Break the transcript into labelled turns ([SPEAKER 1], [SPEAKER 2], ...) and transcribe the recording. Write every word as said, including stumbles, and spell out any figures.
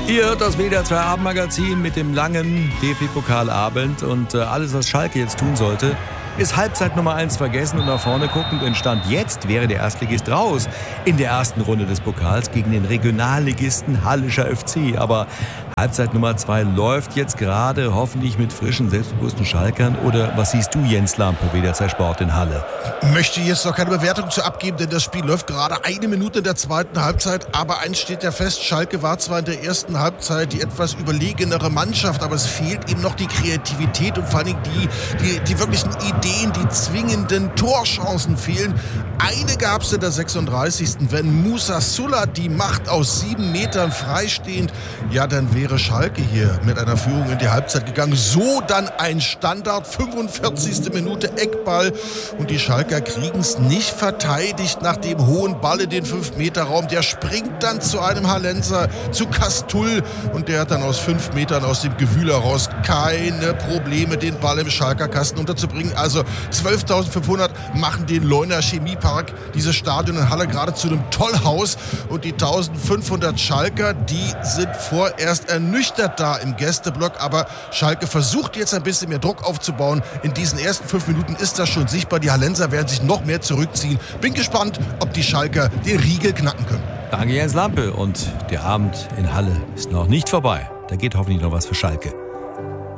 [SPEAKER 1] Ihr hört das W D R zwei Abendmagazin mit dem langen D F B-Pokalabend und äh, alles, was Schalke jetzt tun sollte, ist Halbzeit Nummer eins vergessen und nach vorne guckend. Denn Stand jetzt wäre der Erstligist raus in der ersten Runde des Pokals gegen den Regionalligisten Hallischer F C. Aber Halbzeit Nummer zwei läuft jetzt gerade, hoffentlich mit frischen, selbstbewussten Schalkern. Oder was siehst du, Jens Lampe, W D R zwei Sport in Halle?
[SPEAKER 2] Möchte jetzt noch keine Bewertung zu abgeben, denn das Spiel läuft gerade eine Minute in der zweiten Halbzeit. Aber eins steht ja fest, Schalke war zwar in der ersten Halbzeit die etwas überlegenere Mannschaft, aber es fehlt eben noch die Kreativität und vor allem die, die, die wirklichen Ideen, die zwingenden Torchancen fehlen. Eine gab es in der sechsunddreißigsten Wenn Musa Sulla die macht aus sieben Metern freistehend, ja, dann wäre Schalke hier mit einer Führung in die Halbzeit gegangen. So dann ein Standard, fünfundvierzigste Minute Eckball und die Schalker kriegen es nicht verteidigt nach dem hohen Ball in den fünf Meter Raum. Der springt dann zu einem Hallenser, zu Kastull und der hat dann aus fünf Metern aus dem Gewühl heraus keine Probleme, den Ball im Schalker Kasten unterzubringen. Also zwölftausendfünfhundert machen den Leuner Chemiepark, dieses Stadion in Halle, gerade zu einem Tollhaus und die eintausendfünfhundert Schalker, die sind vorerst ernüchtert da im Gästeblock, aber Schalke versucht jetzt ein bisschen mehr Druck aufzubauen. In diesen ersten fünf Minuten ist das schon sichtbar. Die Hallenser werden sich noch mehr zurückziehen. Bin gespannt, ob die Schalker den Riegel knacken können.
[SPEAKER 1] Danke, Jens Lampe. Und der Abend in Halle ist noch nicht vorbei. Da geht hoffentlich noch was für Schalke.